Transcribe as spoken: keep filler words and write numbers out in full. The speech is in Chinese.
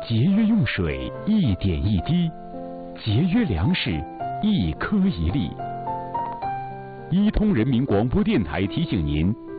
节约用水一点一滴，节约粮食一颗一粒。一通人民广播电台提醒您，